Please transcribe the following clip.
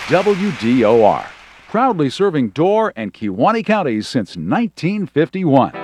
WDOR, proudly serving Door and Kewaunee counties since 1951.